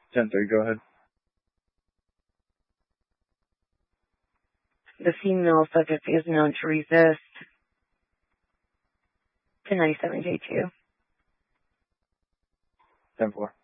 10-3, go ahead. The female subject is known to resist. 1097 J2. 10-4.